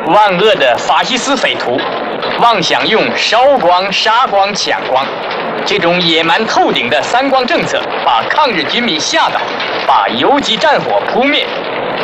万恶的法西斯匪徒妄想用烧光、杀光、抢光这种野蛮透顶的三光政策，把抗日军民吓倒，把游击战火扑灭。